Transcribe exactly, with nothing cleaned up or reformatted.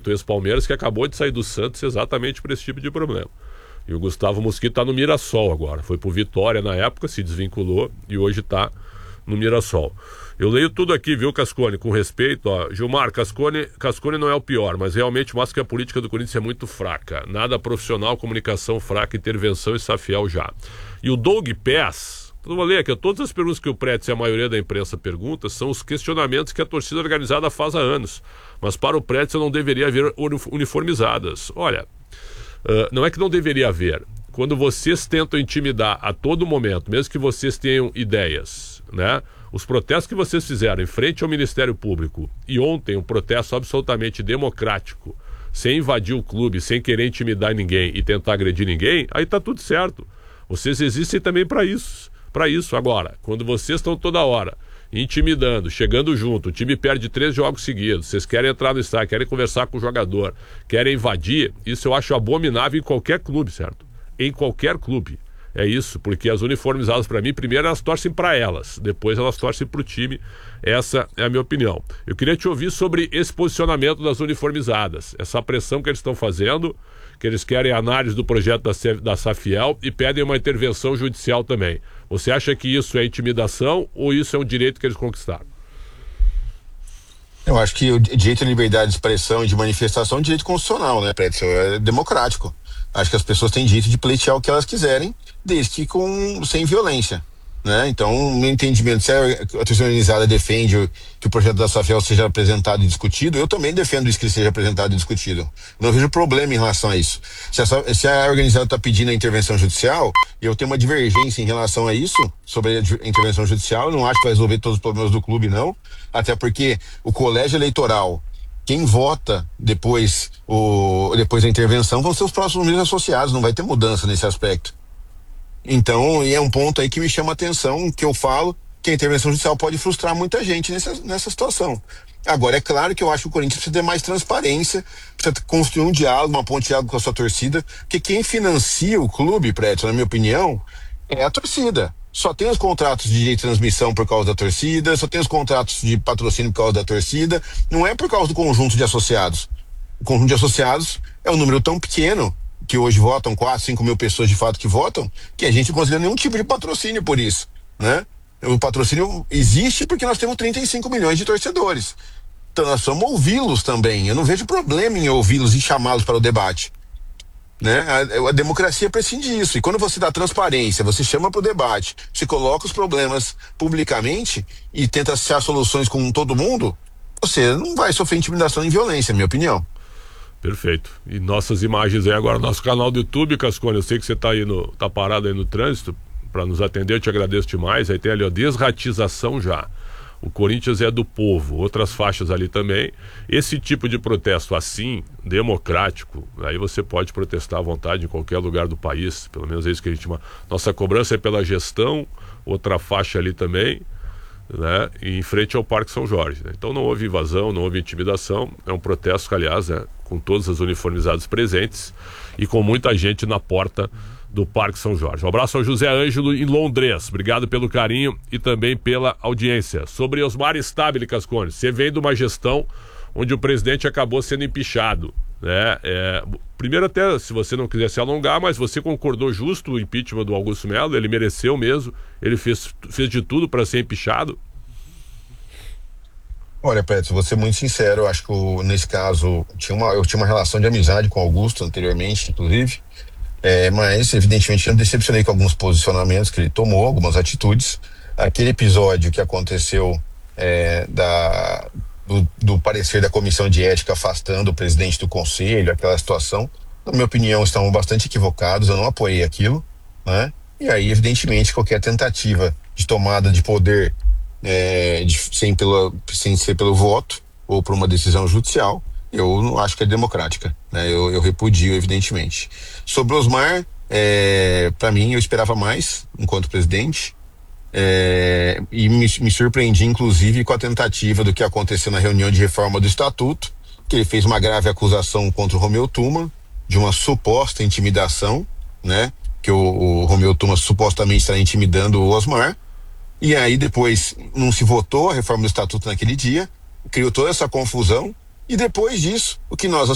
Mosquito, ex-Palmeiras, que acabou de sair do Santos exatamente por esse tipo de problema. E o Gustavo Mosquito está no Mirassol agora. Foi pro Vitória na época, se desvinculou e hoje está no Mirassol. Eu leio tudo aqui, viu, Cascone, com respeito. Ó. Gilmar, Cascone, Cascone não é o pior, mas realmente mostra que a política do Corinthians é muito fraca. Nada profissional, comunicação fraca, intervenção e Safiel já. E o Doug Pés, eu vou ler aqui, todas as perguntas que o Pretz e a maioria da imprensa pergunta são os questionamentos que a torcida organizada faz há anos. Mas para o Pretz não deveria haver uniformizadas. Olha... Uh, não é que não deveria haver. Quando vocês tentam intimidar a todo momento, mesmo que vocês tenham ideias, né? Os protestos que vocês fizeram em frente ao Ministério Público e ontem um protesto absolutamente democrático, sem invadir o clube, sem querer intimidar ninguém e tentar agredir ninguém, aí tá tudo certo. Vocês existem também para isso. Para isso agora, quando vocês estão toda hora intimidando, chegando junto, o time perde três jogos seguidos, vocês querem entrar no estádio, querem conversar com o jogador, querem invadir, isso eu acho abominável em qualquer clube, certo? Em qualquer clube. É isso, porque as uniformizadas, para mim, primeiro elas torcem para elas, depois elas torcem para o time. Essa é a minha opinião. Eu queria te ouvir sobre esse posicionamento das uniformizadas, essa pressão que eles estão fazendo, que eles querem análise do projeto da, da Safiel e pedem uma intervenção judicial também. Você acha que isso é intimidação ou isso é um direito que eles conquistaram? Eu acho que o direito à liberdade de expressão e de manifestação é um direito constitucional, né, Pretzel? É democrático. Acho que as pessoas têm direito de pleitear o que elas quiserem, desde que com, sem violência, né? Então, no entendimento, se a torcida organizada defende que o projeto da Safiel seja apresentado e discutido, eu também defendo isso, que ele seja apresentado e discutido. Não vejo problema em relação a isso. Se a, se a organizada está pedindo a intervenção judicial, eu tenho uma divergência em relação a isso, sobre a intervenção judicial, eu não acho que vai resolver todos os problemas do clube, não. Até porque o colégio eleitoral, quem vota depois, o, depois da intervenção vão ser os próximos ministros associados, não vai ter mudança nesse aspecto. Então, e é um ponto aí que me chama a atenção, que eu falo que a intervenção judicial pode frustrar muita gente nessa, nessa situação. Agora, é claro que eu acho que o Corinthians precisa ter mais transparência, precisa construir um diálogo, uma ponte de diálogo com a sua torcida, porque quem financia o clube, Prédio, na minha opinião, é a torcida. Só tem os contratos de direito de transmissão por causa da torcida, só tem os contratos de patrocínio por causa da torcida, não é por causa do conjunto de associados. O conjunto de associados é um número tão pequeno, que hoje votam quatro, cinco mil pessoas de fato que votam, que a gente não considera nenhum tipo de patrocínio por isso, né? O patrocínio existe porque nós temos trinta e cinco milhões de torcedores. Então nós vamos ouvi-los também. Eu não vejo problema em ouvi-los e chamá-los para o debate, né? A, a democracia prescinde disso. E quando você dá transparência, você chama para o debate, você coloca os problemas publicamente e tenta achar soluções com todo mundo, você não vai sofrer intimidação e violência, na minha opinião. Perfeito. E nossas imagens aí agora, nosso canal do YouTube, Cascone, eu sei que você tá aí no, tá parado aí no trânsito para nos atender, eu te agradeço demais. Aí tem ali, ó, desratização já. O Corinthians é do povo, outras faixas ali também. Esse tipo de protesto assim, democrático, aí você pode protestar à vontade em qualquer lugar do país, pelo menos é isso que a gente chama. Nossa cobrança é pela gestão, outra faixa ali também, né, e em frente ao Parque São Jorge, né? Então não houve invasão, não houve intimidação, é um protesto, aliás, né, com todas as uniformizadas presentes e com muita gente na porta do Parque São Jorge. Um abraço ao José Ângelo em Londres, obrigado pelo carinho e também pela audiência. Sobre Osmar Stabile, Cascone, você vem de uma gestão onde o presidente acabou sendo empichado, né? É, primeiro até, se você não quiser se alongar, mas você concordou justo o impeachment do Augusto Melo, ele mereceu mesmo, ele fez, fez de tudo para ser empichado? Olha, Pedro, vou ser muito sincero, eu acho que o, nesse caso tinha uma, eu tinha uma relação de amizade com o Augusto anteriormente, inclusive, é, mas evidentemente eu me decepcionei com alguns posicionamentos que ele tomou, algumas atitudes. Aquele episódio que aconteceu é, da, do, do parecer da comissão de ética afastando o presidente do conselho, aquela situação, na minha opinião, estavam bastante equivocados, eu não apoiei aquilo, né? E aí, evidentemente, qualquer tentativa de tomada de poder é, de, sem, pela, sem ser pelo voto ou por uma decisão judicial, eu não acho que é democrática, né? Eu, eu repudio, evidentemente. Sobre o Osmar, é, para mim, eu esperava mais enquanto presidente, é, e me, me surpreendi, inclusive, com a tentativa do que aconteceu na reunião de reforma do Estatuto, que ele fez uma grave acusação contra o Romeu Tuma, de uma suposta intimidação, né? Que o, o Romeu Tuma supostamente estaria intimidando o Osmar, e aí depois não se votou a reforma do Estatuto naquele dia, criou toda essa confusão, e depois disso, o que nós